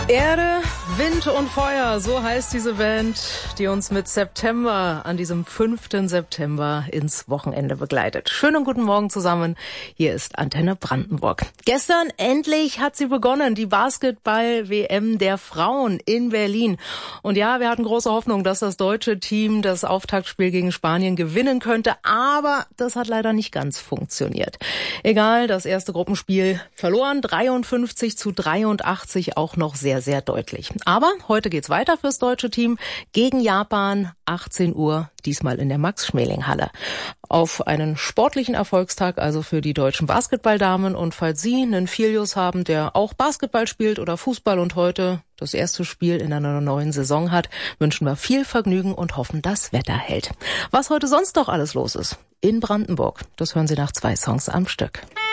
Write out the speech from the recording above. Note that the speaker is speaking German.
Erde, Wind und Feuer, so heißt diese Band, die uns mit September an diesem 5. September ins Wochenende begleitet. Schönen guten Morgen zusammen, hier ist Antenne Brandenburg. Gestern endlich hat sie begonnen, die Basketball-WM der Frauen in Berlin. Und ja, wir hatten große Hoffnung, dass das deutsche Team das Auftaktspiel gegen Spanien gewinnen könnte, aber das hat leider nicht ganz funktioniert. Egal, das erste Gruppenspiel verloren, 53-83, auch noch sehr deutlich. Aber heute geht's weiter fürs deutsche Team gegen Japan, 18 Uhr, diesmal in der Max-Schmeling-Halle. Auf einen sportlichen Erfolgstag also für die deutschen Basketballdamen. Und falls Sie einen Filius haben, der auch Basketball spielt oder Fußball und heute das erste Spiel in einer neuen Saison hat, wünschen wir viel Vergnügen und hoffen, das Wetter hält. Was heute sonst noch alles los ist in Brandenburg, das hören Sie nach 2 Songs am Stück.